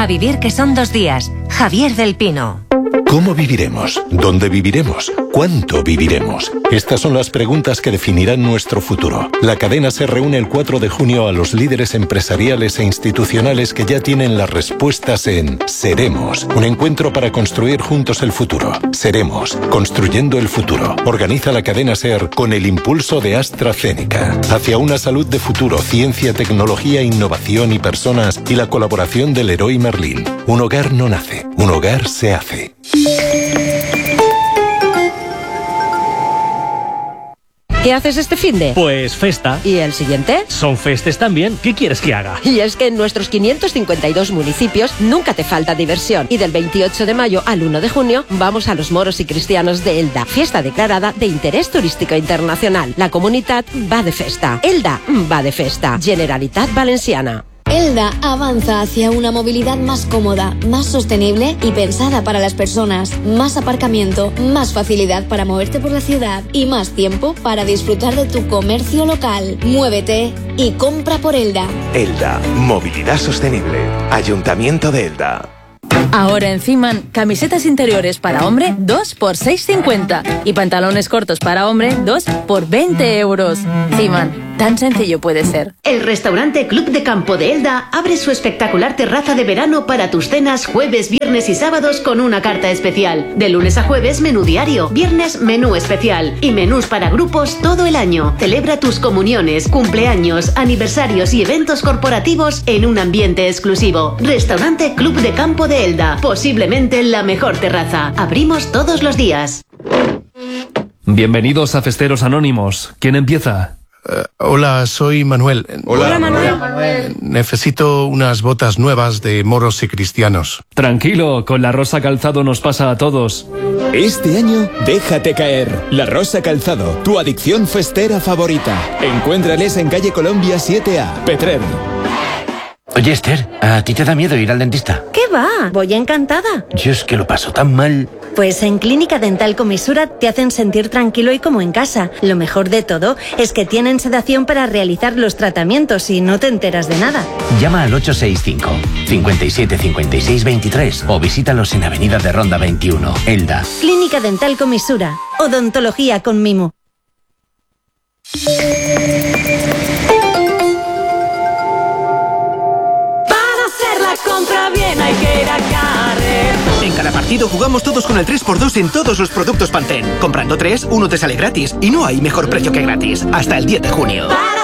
vivir que son 2 días. Javier del Pino. ¿Cómo viviremos? ¿Dónde viviremos? ¿Cuánto viviremos? Estas son las preguntas que definirán nuestro futuro. La cadena se reúne el 4 de junio a los líderes empresariales e institucionales que ya tienen las respuestas en Seremos, un encuentro para construir juntos el futuro. Seremos, construyendo el futuro. Organiza la cadena SER con el impulso de AstraZeneca. Hacia una salud de futuro, ciencia, tecnología, innovación y personas, y la colaboración del Leroy Merlin. Un hogar no nace, un hogar se hace. ¿Qué haces este finde? Pues festa. ¿Y el siguiente? Son festes también. ¿Qué quieres que haga? Y es que en nuestros 552 municipios nunca te falta diversión. Y del 28 de mayo al 1 de junio vamos a los moros y cristianos de Elda, fiesta declarada de interés turístico internacional. La comunitat va de festa. Elda va de festa. Generalitat Valenciana. Elda avanza hacia una movilidad más cómoda, más sostenible y pensada para las personas. Más aparcamiento, más facilidad para moverte por la ciudad y más tiempo para disfrutar de tu comercio local. Muévete y compra por Elda. Elda, movilidad sostenible. Ayuntamiento de Elda. Ahora en Ciman, camisetas interiores para hombre 2 por 6,50 y pantalones cortos para hombre 2 por 20 euros. Ciman, tan sencillo puede ser. El restaurante Club de Campo de Elda abre su espectacular terraza de verano para tus cenas jueves, viernes y sábados con una carta especial. De lunes a jueves, menú diario, viernes, menú especial y menús para grupos todo el año. Celebra tus comuniones, cumpleaños, aniversarios y eventos corporativos en un ambiente exclusivo. Restaurante Club de Campo de Elda, posiblemente la mejor terraza. Abrimos todos los días. Bienvenidos a Festeros Anónimos. ¿Quién empieza? Hola, soy Manuel. Hola, Manuel. Necesito unas botas nuevas de moros y cristianos. Tranquilo, con La Rosa Calzado nos pasa a todos. Este año, déjate caer. La Rosa Calzado, tu adicción festera favorita. Encuéntrales en calle Colombia 7A, Petrer. Oye, Esther, ¿a ti te da miedo ir al dentista? ¿Qué va? Voy encantada. Yo es que lo paso tan mal. Pues en Clínica Dental Comisura te hacen sentir tranquilo y como en casa. Lo mejor de todo es que tienen sedación para realizar los tratamientos y no te enteras de nada. Llama al 865 57 56 23 o visítalos en Avenida de Ronda 21, Elda. Clínica Dental Comisura. Odontología con mimo. Compra bien, hay que ir a Carrer. En cada partido jugamos todos con el 3x2 en todos los productos Pantene. Comprando 3, uno te sale gratis. Y no hay mejor precio que gratis. Hasta el 10 de junio.